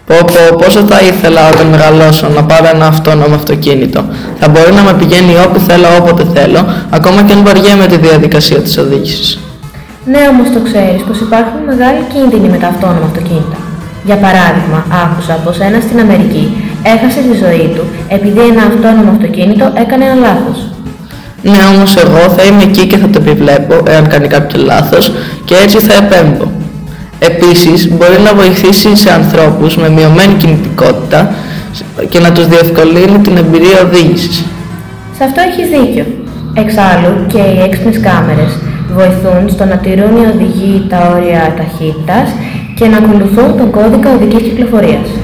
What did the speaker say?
Πόσο θα ήθελα όταν μεγαλώσω να πάρω ένα αυτόνομο αυτοκίνητο. Θα μπορεί να με πηγαίνει όπου θέλω, όποτε θέλω, ακόμα και αν βαριέμαι τη διαδικασία της οδήγησης. Ναι, όμως το ξέρεις πως υπάρχουν μεγάλοι κίνδυνοι με τα αυτόνομα αυτοκίνητα. Για παράδειγμα, άκουσα πως ένας στην Αμερική έχασε τη ζωή του επειδή ένα αυτόνομο αυτοκίνητο έκανε ένα λάθος. Ναι, όμως εγώ θα είμαι εκεί και θα το επιβλέπω εάν κάνει κάποιο λάθος και έτσι θα επέμβω. Επίσης, μπορεί να βοηθήσει σε ανθρώπους με μειωμένη κινητικότητα και να τους διευκολύνει την εμπειρία οδήγησης. Σε αυτό έχεις δίκιο. Εξάλλου και οι έξυπνες κάμερες βοηθούν στο να τηρούν οι οδηγοί τα όρια ταχύτητας και να ακολουθούν τον κώδικα οδικής κυκλοφορίας.